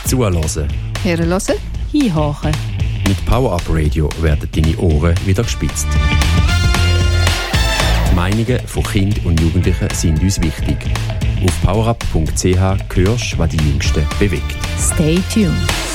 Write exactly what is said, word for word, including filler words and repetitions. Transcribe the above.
Zuhören. Hören, hinhören. Mit Power-Up Radio werden deine Ohren wieder gespitzt. Die Meinungen von Kindern und Jugendlichen sind uns wichtig. Auf powerup punkt c h hörst du, was die Jüngsten bewegt. Stay tuned.